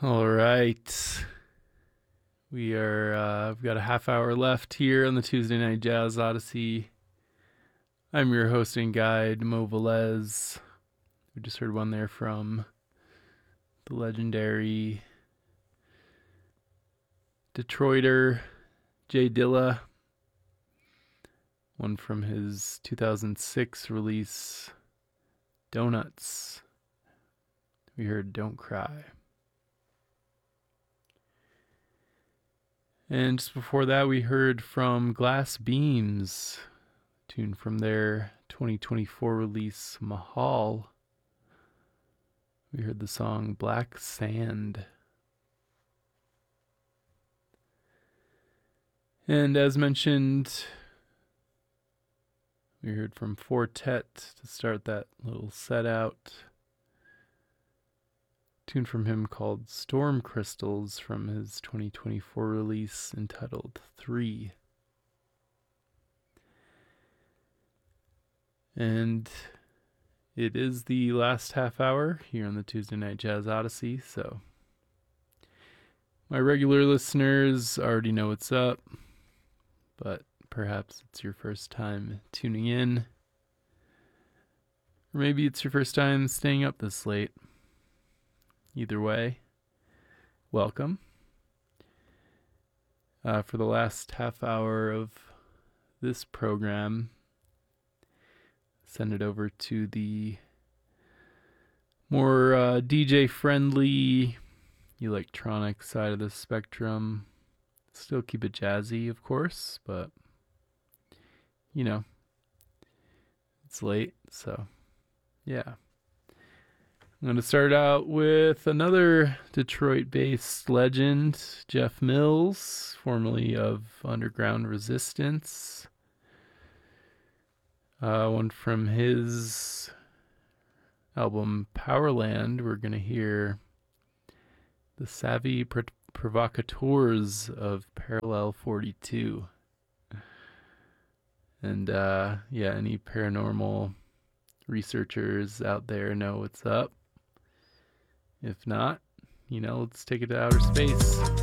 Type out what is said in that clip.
All right. We've got a half hour left here on the Tuesday Night Jazz Odyssey. I'm your hosting guide, Mo Velez. We just heard one there from the legendary Detroiter Jay Dilla. One from his 2006 release, Donuts. We heard Don't Cry. And just before that, we heard from Glass Beams, tune from their 2024 release, Mahal. We heard the song Black Sand. And as mentioned, we heard from Fortet to start that little set out. Tune from him called Storm Crystals from his 2024 release entitled 3. And it is the last half hour here on the Tuesday Night Jazz Odyssey, so my regular listeners already know what's up, but perhaps it's your first time tuning in, or maybe it's your first time staying up this late. Either way, welcome. For the last half hour of this program, send it over to the more DJ-friendly electronic side of the spectrum. Still keep it jazzy, of course, but, you know, it's late, so, yeah. I'm going to start out with another Detroit-based legend, Jeff Mills, formerly of Underground Resistance. One from his album Powerland, we're going to hear the Savvy Provocateurs of Parallel 42. And any paranormal researchers out there know what's up. If not, let's take it to outer space.